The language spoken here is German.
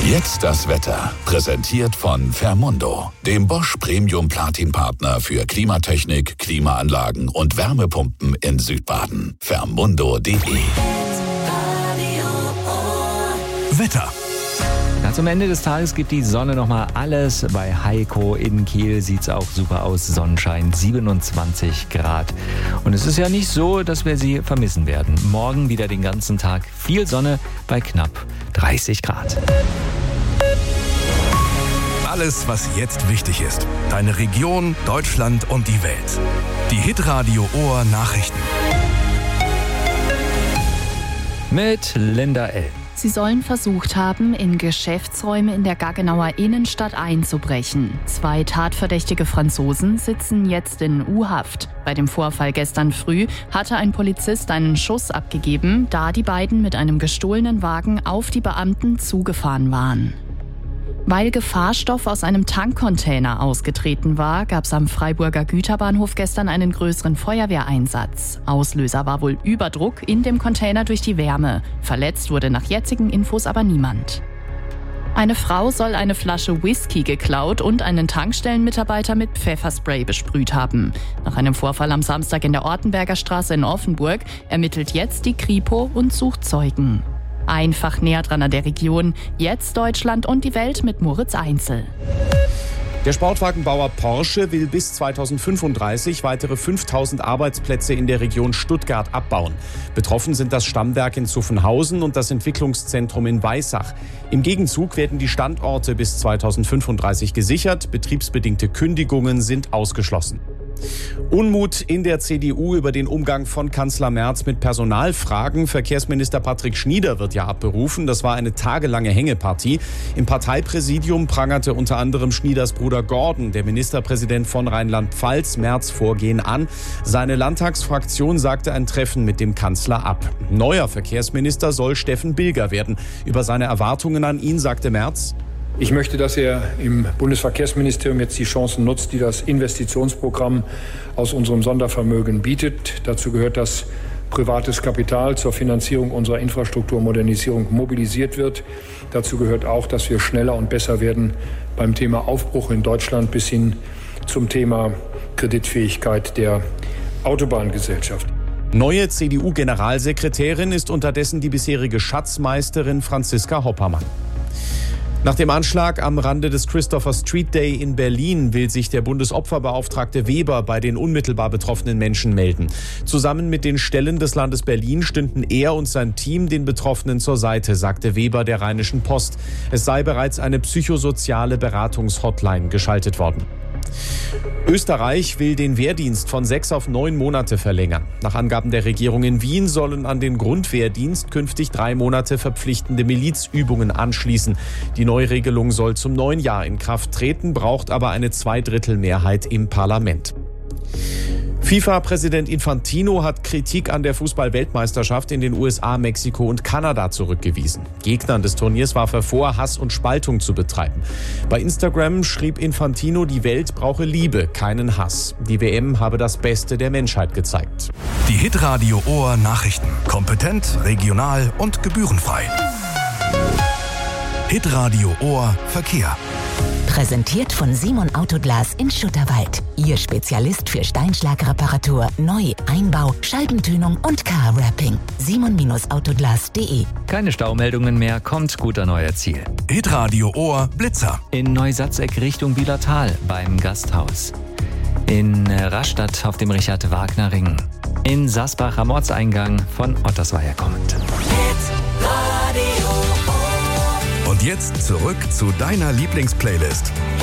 Jetzt das Wetter. Präsentiert von Fermundo, dem Bosch Premium Platin Partner für Klimatechnik, Klimaanlagen und Wärmepumpen in Südbaden. Fermundo.de. Wetter. Ja, zum Ende des Tages gibt die Sonne nochmal alles. Bei Heiko in Kiel sieht es auch super aus. Sonnenschein, 27 Grad. Und es ist ja nicht so, dass wir sie vermissen werden. Morgen wieder den ganzen Tag viel Sonne bei knapp 30 Grad. Alles, was jetzt wichtig ist. Deine Region, Deutschland und die Welt. Die Hitradio Ohr Nachrichten. Mit Linda L. Sie sollen versucht haben, in Geschäftsräume in der Gaggenauer Innenstadt einzubrechen. 2 tatverdächtige Franzosen sitzen jetzt in U-Haft. Bei dem Vorfall gestern früh hatte ein Polizist einen Schuss abgegeben, da die beiden mit einem gestohlenen Wagen auf die Beamten zugefahren waren. Weil Gefahrstoff aus einem Tankcontainer ausgetreten war, gab es am Freiburger Güterbahnhof gestern einen größeren Feuerwehreinsatz. Auslöser war wohl Überdruck in dem Container durch die Wärme. Verletzt wurde nach jetzigen Infos aber niemand. Eine Frau soll eine Flasche Whisky geklaut und einen Tankstellenmitarbeiter mit Pfefferspray besprüht haben. Nach einem Vorfall am Samstag in der Ortenberger Straße in Offenburg ermittelt jetzt die Kripo und sucht Zeugen. Einfach näher dran an der Region. Jetzt Deutschland und die Welt mit Moritz Einzel. Der Sportwagenbauer Porsche will bis 2035 weitere 5000 Arbeitsplätze in der Region Stuttgart abbauen. Betroffen sind das Stammwerk in Zuffenhausen und das Entwicklungszentrum in Weissach. Im Gegenzug werden die Standorte bis 2035 gesichert. Betriebsbedingte Kündigungen sind ausgeschlossen. Unmut in der CDU über den Umgang von Kanzler Merz mit Personalfragen. Verkehrsminister Patrick Schnieder wird ja abberufen. Das war eine tagelange Hängepartie. Im Parteipräsidium prangerte unter anderem Schnieders Bruder Gordon, der Ministerpräsident von Rheinland-Pfalz, Merz Vorgehen an. Seine Landtagsfraktion sagte ein Treffen mit dem Kanzler ab. Neuer Verkehrsminister soll Steffen Bilger werden. Über seine Erwartungen an ihn sagte Merz: Ich möchte, dass er im Bundesverkehrsministerium jetzt die Chancen nutzt, die das Investitionsprogramm aus unserem Sondervermögen bietet. Dazu gehört, dass privates Kapital zur Finanzierung unserer Infrastrukturmodernisierung mobilisiert wird. Dazu gehört auch, dass wir schneller und besser werden beim Thema Aufbruch in Deutschland bis hin zum Thema Kreditfähigkeit der Autobahngesellschaft. Neue CDU-Generalsekretärin ist unterdessen die bisherige Schatzmeisterin Franziska Hoppermann. Nach dem Anschlag am Rande des Christopher Street Day in Berlin will sich der Bundesopferbeauftragte Weber bei den unmittelbar betroffenen Menschen melden. Zusammen mit den Stellen des Landes Berlin stünden er und sein Team den Betroffenen zur Seite, sagte Weber der Rheinischen Post. Es sei bereits eine psychosoziale Beratungshotline geschaltet worden. Österreich will den Wehrdienst von 6 auf 9 Monate verlängern. Nach Angaben der Regierung in Wien sollen an den Grundwehrdienst künftig 3 Monate verpflichtende Milizübungen anschließen. Die Neuregelung soll zum neuen Jahr in Kraft treten, braucht aber eine 2/3 im Parlament. FIFA-Präsident Infantino hat Kritik an der Fußball-Weltmeisterschaft in den USA, Mexiko und Kanada zurückgewiesen. Gegnern des Turniers warf er vor, Hass und Spaltung zu betreiben. Bei Instagram schrieb Infantino, die Welt brauche Liebe, keinen Hass. Die WM habe das Beste der Menschheit gezeigt. Die Hitradio Ohr Nachrichten. Kompetent, regional und gebührenfrei. Hitradio Ohr Verkehr. Präsentiert von Simon Autoglas in Schutterwald. Ihr Spezialist für Steinschlagreparatur, Neu-, Einbau, Scheibentönung und Car-Wrapping. simon-autoglas.de. Keine Staumeldungen mehr, kommt guter neuer Ziel. Hitradio Ohr Blitzer. In Neusatzeck Richtung Bielertal beim Gasthaus. In Rastatt auf dem Richard-Wagner-Ring. In Sasbach am Ortseingang von Ottersweier kommend. Und jetzt zurück zu deiner Lieblingsplaylist.